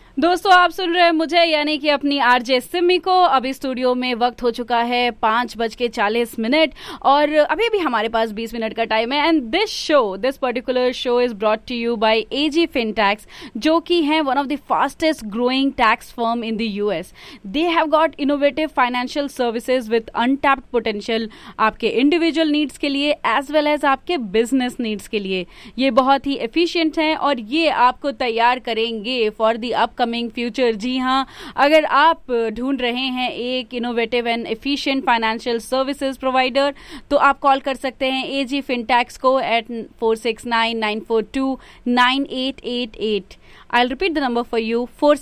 दोस्तों आप सुन रहे हैं मुझे यानी कि अपनी आरजे सिमी को। अभी स्टूडियो में वक्त हो चुका है 5:40 और अभी भी हमारे पास 20 मिनट का टाइम है। And this particular show is brought to you by AG फिनटैक्स, जो कि है one of the fastest growing tax firm in the US. They have got innovative financial services with untapped potential आपके individual needs के लिए as well as आपके business needs के लिए। ये बहुत ही एफिशिएंट है और ये आपको तैयार करेंगे फॉर द अपकमिंग फ्यूचर। जी हाँ, अगर आप ढूंढ रहे हैं एक innovative and efficient financial services provider तो आप कॉल कर सकते हैं एजी फिनटैक्स को eight 469-942-9888। I'll repeat the number for you,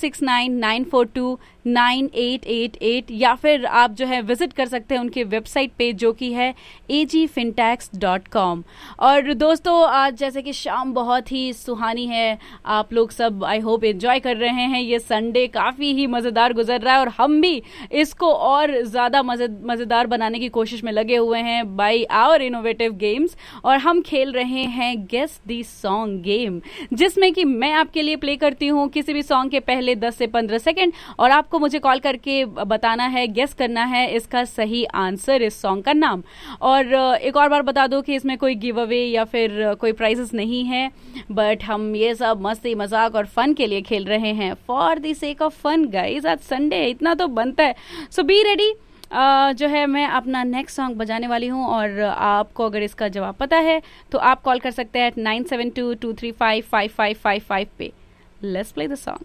469-942-9888, या फिर आप जो है विजिट कर सकते हैं उनके वेबसाइट पे जो कि है agfintax.com। और दोस्तों आज जैसे कि शाम बहुत ही सुहानी है, आप लोग सब आई होप एंजॉय कर रहे हैं। ये संडे काफ़ी ही मज़ेदार गुजर रहा है और हम भी इसको और ज़्यादा मज़ेदार बनाने की कोशिश में लगे हुए हैं बाई आवर इनोवेटिव गेम्स। और हम खेल रहे हैं गेस दी सॉन्ग गेम, जिसमें कि मैं आपके लिए प्ले करती हूँ किसी भी सॉन्ग के पहले 10 से 15 सेकंड और आपको मुझे कॉल करके बताना है, गेस करना है इसका सही आंसर, इस सॉन्ग का नाम। और एक और बार बता दूं कि इसमें कोई गिव अवे या फिर कोई प्राइजेस नहीं है, बट हम ये सब मस्ती मजाक और फन के लिए खेल रहे हैं, for the sake of fun guys. आज संडे इतना तो बनता है, सो बी रेडी। जो है मैं अपना नेक्स्ट सॉन्ग बजाने वाली हूँ और आपको अगर इसका जवाब पता है तो आप कॉल कर सकते हैं 972-235-5555 पे। Let's play the song.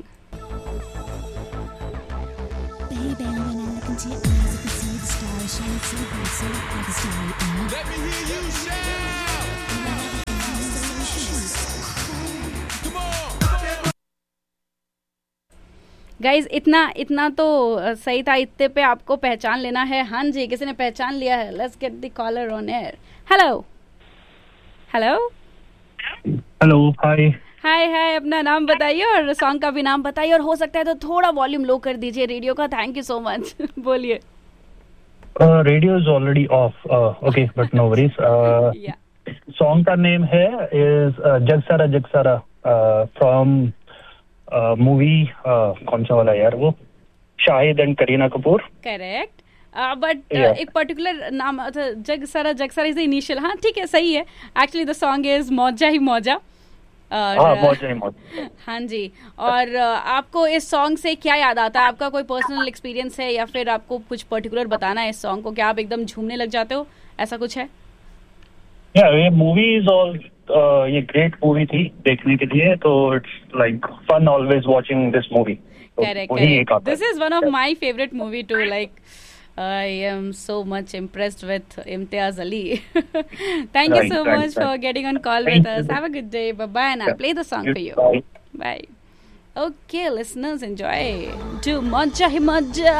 Baby, when I look into your eyes, I can see the stars shine so bright, so like a starry eye. Let me hear you shout. Come on. Guys, इतना तो सही था। इतने पे आपको पहचान लेना है। हाँ जी, किसी ने पहचान लिया है। Let's get the caller on air. Hello. Hello. Hello. Hi. हाय, अपना नाम बताइए और सॉन्ग का भी नाम बताइए, और हो सकता है तो थोड़ा वॉल्यूम लो कर दीजिए रेडियो का। Thank you so much. बोलिए। Radio is already of, okay, but no worries. Song का नेम है इज जग सारा फ्रॉम मूवी, कौन सा वाला यार, वो Shahid and Kareena Kapoor. Correct, but एक पर्टिकुलर नाम, जग सारा इज द इनिशियल। हाँ ठीक है, सही है। एक्चुअली द सॉन्ग इज मौजा ही मौजा। हाँ जी। और आपको इस सॉन्ग से क्या याद आता है? आपका कोई पर्सनल एक्सपीरियंस है या फिर आपको कुछ पर्टिकुलर बताना है इस सॉन्ग को? क्या आप एकदम झूमने लग जाते हो, ऐसा कुछ है? ये मूवी इज ऑल, ये ग्रेट मूवी थी देखने के लिए, तो it's like fun always watching this movie. Correct, this is one of my favourite movie two. Like I am so much impressed with Imtiaz Ali. Thank you so much for getting on call with us. Have a good day. Bye-bye, and I'll play the song for you. Bye. Okay, listeners, enjoy. Do Maja Hi Maja.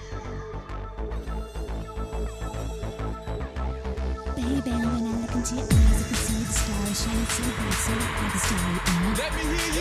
Baby, when I look into your eyes, I can see the stars shine so bright, so like a starry eye. Let me hear you.